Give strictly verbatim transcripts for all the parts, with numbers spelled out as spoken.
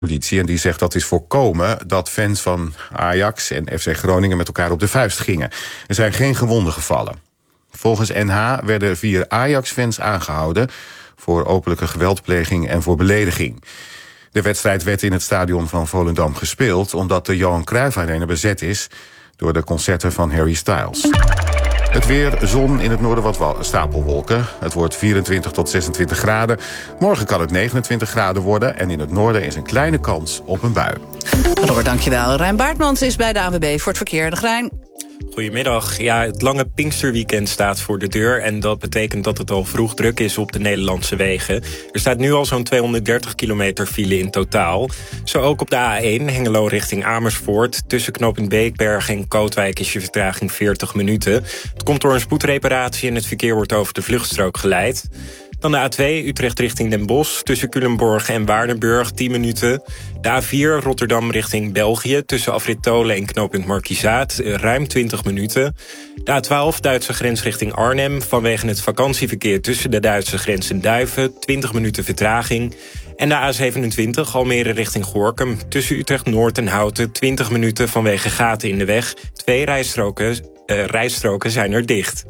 Politie, en die zegt dat is voorkomen dat fans van Ajax en F C Groningen met elkaar op de vuist gingen. Er zijn geen gewonden gevallen. Volgens N H werden vier Ajax-fans aangehouden voor openlijke geweldpleging en voor belediging. De wedstrijd werd in het stadion van Volendam gespeeld omdat de Johan Cruijff Arena bezet is door de concerten van Harry Styles. Het weer, zon, in het noorden wat stapelwolken. Het wordt vierentwintig tot zesentwintig graden. Morgen kan het negenentwintig graden worden en in het noorden is een kleine kans op een bui. Robert, dankjewel. Rijn Baartmans is bij de A W B voor het verkeer. De Grijn. Goedemiddag. Ja, het lange Pinksterweekend staat voor de deur en dat betekent dat het al vroeg druk is op de Nederlandse wegen. Er staat nu al zo'n tweehonderddertig kilometer file in totaal. Zo ook op de A één, Hengelo richting Amersfoort. Tussen knooppunt Beekberg en Kootwijk is je vertraging veertig minuten. Het komt door een spoedreparatie en het verkeer wordt over de vluchtstrook geleid. Dan de A twee, Utrecht richting Den Bosch. Tussen Culemborg en Waardenburg, tien minuten. De A vier, Rotterdam richting België. Tussen Afrit Tolen en knooppunt Markizaat, ruim twintig minuten. De A twaalf, Duitse grens richting Arnhem. Vanwege het vakantieverkeer tussen de Duitse grens en Duiven, twintig minuten vertraging. En de A zevenentwintig, Almere richting Gorinchem. Tussen Utrecht Noord en Houten, twintig minuten vanwege gaten in de weg. Twee rijstroken, uh, rijstroken zijn er dicht.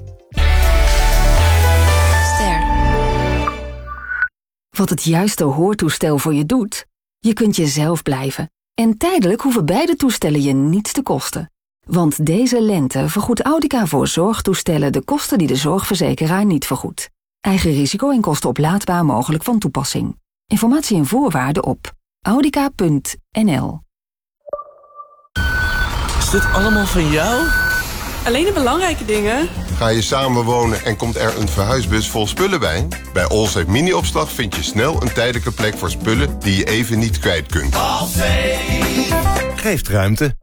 Wat het juiste hoortoestel voor je doet? Je kunt jezelf blijven. En tijdelijk hoeven beide toestellen je niets te kosten. Want deze lente vergoedt Audica voor zorgtoestellen de kosten die de zorgverzekeraar niet vergoedt. Eigen risico en kosten oplaadbaar mogelijk van toepassing. Informatie en voorwaarden op audica punt n l. Is dit allemaal van jou? Alleen de belangrijke dingen. Ga je samenwonen en komt er een verhuisbus vol spullen bij? Bij Allsafe Mini-opslag vind je snel een tijdelijke plek voor spullen die je even niet kwijt kunt. Allsafe geeft ruimte.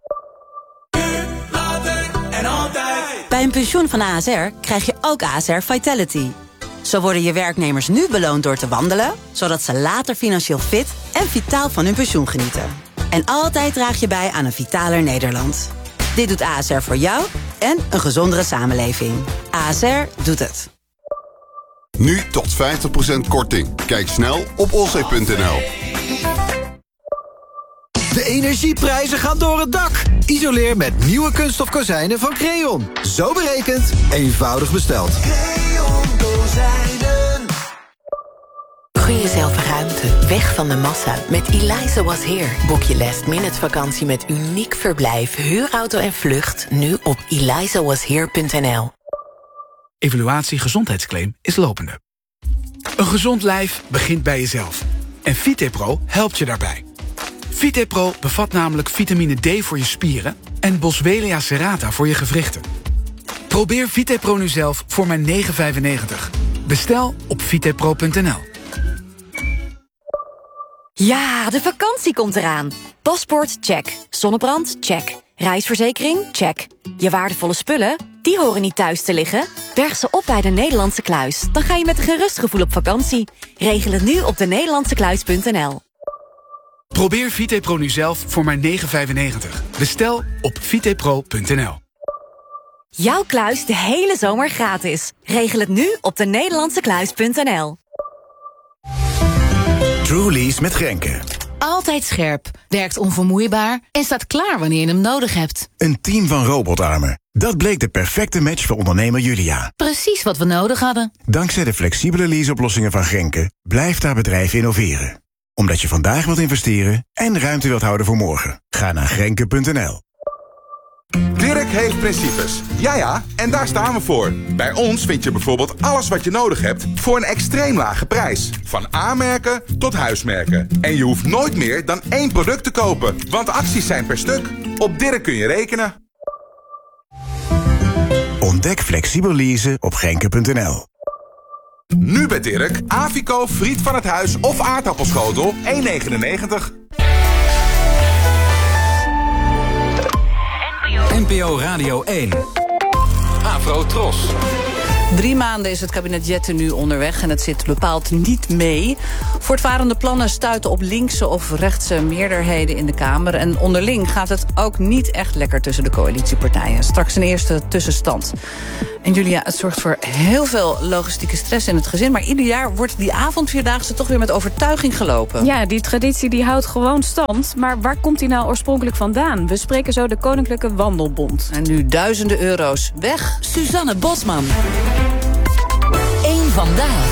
Bij een pensioen van A S R krijg je ook A S R Vitality. Zo worden je werknemers nu beloond door te wandelen, zodat ze later financieel fit en vitaal van hun pensioen genieten. En altijd draag je bij aan een vitaler Nederland. Dit doet A S R voor jou en een gezondere samenleving. A S R doet het. Nu tot vijftig procent korting. Kijk snel op allsafe punt n l. De energieprijzen gaan door het dak. Isoleer met nieuwe kunststof kozijnen van Creon. Zo berekend, eenvoudig besteld. Creon kozijnen. Gun jezelf ruimte, weg van de massa. Met Eliza Was Here. Boek je last minute vakantie met uniek verblijf, huurauto en vlucht nu op eliza was here punt n l. Evaluatie gezondheidsclaim is lopende. Een gezond lijf begint bij jezelf. En VitePro helpt je daarbij. VitePro bevat namelijk vitamine D voor je spieren en Boswellia serrata voor je gewrichten. Probeer VitePro nu zelf voor maar negen vijfennegentig. Bestel op vitepro punt n l. Ja, de vakantie komt eraan. Paspoort, check. Zonnebrand, check. Reisverzekering, check. Je waardevolle spullen, die horen niet thuis te liggen. Berg ze op bij de Nederlandse Kluis. Dan ga je met een gerust gevoel op vakantie. Regel het nu op de nederlandse kluis punt n l. Probeer VitePro nu zelf voor maar negen vijfennegentig. Bestel op vitepro punt n l. Jouw kluis de hele zomer gratis. Regel het nu op de nederlandse kluis punt n l. Truly's met Grenke. Altijd scherp, werkt onvermoeibaar en staat klaar wanneer je hem nodig hebt. Een team van robotarmen. Dat bleek de perfecte match voor ondernemer Julia. Precies wat we nodig hadden. Dankzij de flexibele leaseoplossingen van Grenke blijft haar bedrijf innoveren. Omdat je vandaag wilt investeren en ruimte wilt houden voor morgen. Ga naar grenke punt n l. Dirk heeft principes. Ja ja, en daar staan we voor. Bij ons vind je bijvoorbeeld alles wat je nodig hebt voor een extreem lage prijs. Van A-merken tot huismerken. En je hoeft nooit meer dan één product te kopen, want acties zijn per stuk. Op Dirk kun je rekenen. Ontdek flexibel leasen op grenke punt n l. Nu bij Dirk, Avico, friet van het huis of aardappelschotel, één negenennegentig. N P O Radio één. Afro Tros. Drie maanden is het kabinet Jetten nu onderweg en het zit bepaald niet mee. Voortvarende plannen stuiten op linkse of rechtse meerderheden in de Kamer. En onderling gaat het ook niet echt lekker tussen de coalitiepartijen. Straks een eerste tussenstand. En Julia, het zorgt voor heel veel logistieke stress in het gezin. Maar ieder jaar wordt die avondvierdaagse toch weer met overtuiging gelopen. Ja, die traditie die houdt gewoon stand. Maar waar komt die nou oorspronkelijk vandaan? We spreken zo de Koninklijke Wandelbond. En nu duizenden euro's weg. Suzanne Bosman. Eén vandaag.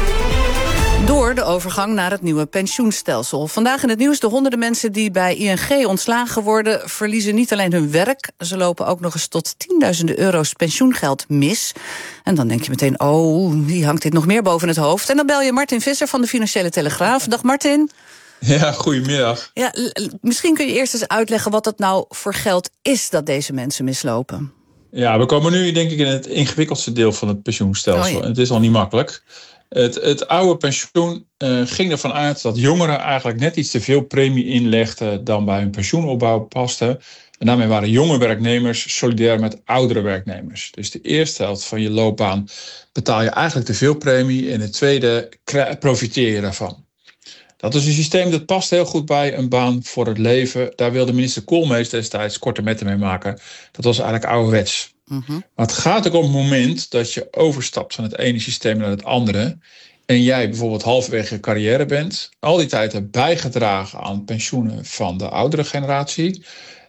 Door de overgang naar het nieuwe pensioenstelsel. Vandaag in het nieuws: de honderden mensen die bij I N G ontslagen worden verliezen niet alleen hun werk, ze lopen ook nog eens tot tienduizenden euro's pensioengeld mis. En dan denk je meteen, oh, wie hangt dit nog meer boven het hoofd? En dan bel je Martin Visser van de Financiële Telegraaf. Dag Martin. Ja, goedemiddag. Ja, l- misschien kun je eerst eens uitleggen wat dat nou voor geld is dat deze mensen mislopen. Ja, we komen nu denk ik in het ingewikkeldste deel van het pensioenstelsel. Oh ja. Het is al niet makkelijk. Het, het oude pensioen uh, ging ervan uit dat jongeren eigenlijk net iets te veel premie inlegden dan bij hun pensioenopbouw paste. En daarmee waren jonge werknemers solidair met oudere werknemers. Dus de eerste helft van je loopbaan betaal je eigenlijk te veel premie en de tweede profiteer je daarvan. Dat is een systeem dat past heel goed bij een baan voor het leven. Daar wilde minister Koolmees destijds korte metten mee maken. Dat was eigenlijk ouderwets. Mm-hmm. Maar het gaat ook om het moment dat je overstapt van het ene systeem naar het andere. En jij bijvoorbeeld halverwege je carrière bent. Al die tijd hebt bijgedragen aan pensioenen van de oudere generatie.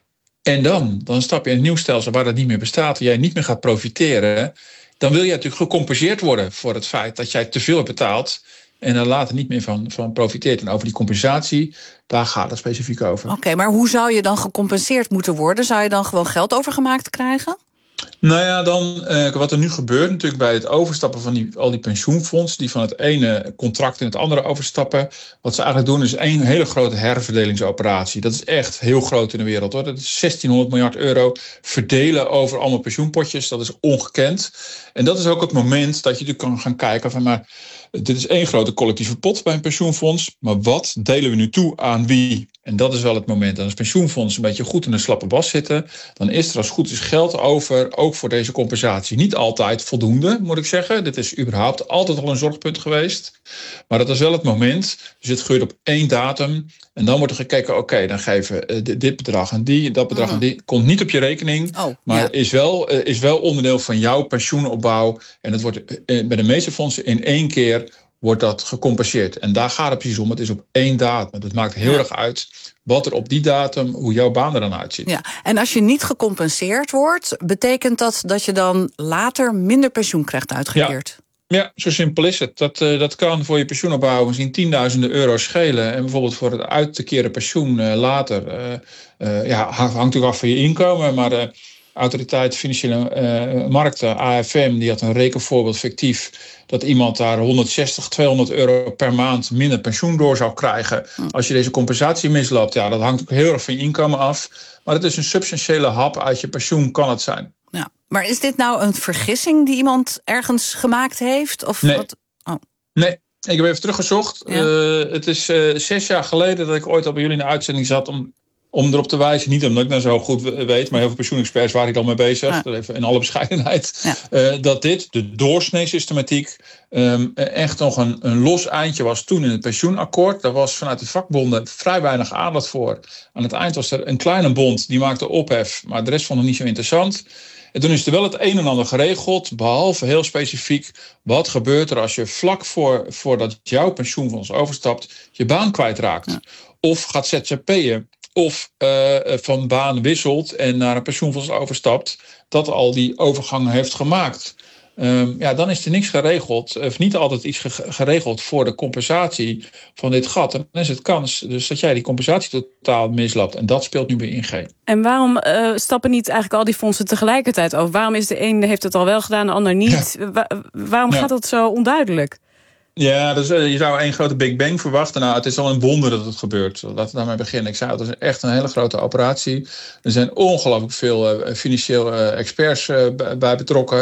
En dan, dan stap je in een nieuw stelsel waar dat niet meer bestaat. En jij niet meer gaat profiteren. Dan wil je natuurlijk gecompenseerd worden voor het feit dat jij te veel hebt betaald. En daar later niet meer van, van profiteert. En over die compensatie, daar gaat het specifiek over. Oké, okay, maar hoe zou je dan gecompenseerd moeten worden? Zou je dan gewoon geld overgemaakt krijgen? Nou ja, dan uh, wat er nu gebeurt natuurlijk bij het overstappen van die, al die pensioenfondsen, die van het ene contract in het andere overstappen. Wat ze eigenlijk doen is één hele grote herverdelingsoperatie. Dat is echt heel groot in de wereld hoor. Dat is zestienhonderd miljard euro verdelen over allemaal pensioenpotjes. Dat is ongekend. En dat is ook het moment dat je natuurlijk kan gaan kijken van maar dit is één grote collectieve pot bij een pensioenfonds. Maar wat delen we nu toe aan wie? En dat is wel het moment. En als pensioenfonds een beetje goed in een slappe bas zitten, dan is er als goed is geld over, ook voor deze compensatie. Niet altijd voldoende, moet ik zeggen. Dit is überhaupt altijd al een zorgpunt geweest. Maar dat is wel het moment. Dus het gebeurt op één datum. En dan wordt er gekeken, oké, okay, dan geven we dit bedrag en die, dat bedrag en die. Komt niet op je rekening, oh, maar ja. is, wel, is wel onderdeel van jouw pensioenopbouw. En het wordt bij de meeste fondsen in één keer wordt dat gecompenseerd. En daar gaat het precies om. Het is op één datum. Het maakt heel ja. erg uit wat er op die datum, hoe jouw baan er dan uitziet. Ja. En als je niet gecompenseerd wordt, betekent dat dat je dan later minder pensioen krijgt uitgekeerd? Ja. Ja, zo simpel is het. Dat, uh, dat kan voor je pensioenopbouw misschien tienduizenden euro schelen. En bijvoorbeeld voor het uit te keren pensioen uh, later. Uh, uh, ja, hangt natuurlijk af van je inkomen, maar de Autoriteit Financiële uh, Markten, A F M, die had een rekenvoorbeeld fictief dat iemand daar honderdzestig, tweehonderd euro per maand minder pensioen door zou krijgen als je deze compensatie misloopt. Ja, dat hangt ook heel erg van je inkomen af. Maar het is een substantiële hap uit je pensioen, kan het zijn. Ja, maar is dit nou een vergissing die iemand ergens gemaakt heeft? Of nee. Wat? Oh. Nee. Ik heb even teruggezocht. Ja. Uh, het is uh, zes jaar geleden dat ik ooit al bij jullie in de uitzending zat om, om erop te wijzen. Niet omdat ik nou zo goed weet, maar heel veel pensioenexperts waren hier al mee bezig. Ja. Dat even in alle bescheidenheid. Ja. Uh, dat dit, de doorsnee-systematiek, um, echt nog een, een los eindje was toen in het pensioenakkoord. Daar was vanuit de vakbonden vrij weinig aandacht voor. Aan het eind was er een kleine bond, die maakte ophef, maar de rest vond het niet zo interessant. En toen is er wel het een en ander geregeld, behalve heel specifiek wat gebeurt er als je vlak voor, voordat jouw pensioenfonds overstapt, je baan kwijtraakt. Ja. Of gaat Z Z P'en, of uh, van baan wisselt en naar een pensioenfonds overstapt, dat al die overgang heeft gemaakt. Um, ja, dan is er niks geregeld, of niet altijd iets ge- geregeld voor de compensatie van dit gat. En dan is het kans dus dat jij die compensatie totaal misloopt. En dat speelt nu bij I N G. En waarom uh, stappen niet eigenlijk al die fondsen tegelijkertijd over? Waarom is de een heeft het al wel gedaan, de ander niet? Ja. Wa- waarom ja. gaat dat zo onduidelijk? Ja, dus, uh, je zou één grote Big Bang verwachten. Nou, het is al een wonder dat het gebeurt. Laten we daarmee beginnen. Ik zei, het is echt een hele grote operatie. Er zijn ongelooflijk veel uh, financiële uh, experts uh, bij betrokken.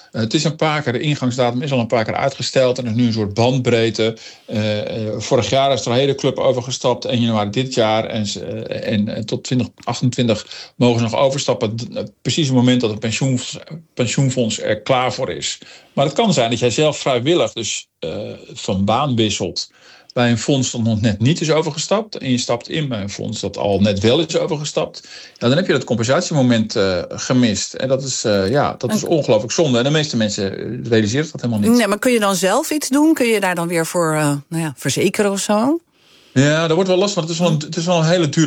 Uh, het is een paar keer, de ingangsdatum is al een paar keer uitgesteld. En er is nu een soort bandbreedte. Uh, uh, vorig jaar is er een hele club overgestapt. één januari dit jaar. En, uh, en uh, tot twintig achtentwintig mogen ze nog overstappen. D- uh, precies het moment dat het pensioen, pensioenfonds er klaar voor is. Maar het kan zijn dat jij zelf vrijwillig dus uh, van baan wisselt bij een fonds dat nog net niet is overgestapt. En je stapt in bij een fonds dat al net wel is overgestapt. Ja, dan heb je dat compensatiemoment uh, gemist. En dat is, uh, ja, dat is ongelooflijk zonde. En de meeste mensen realiseren dat helemaal niet. Nee, maar kun je dan zelf iets doen? Kun je daar dan weer voor uh, nou ja, verzekeren of zo? Ja, dat wordt wel lastig, want het is wel een, het is wel een hele dure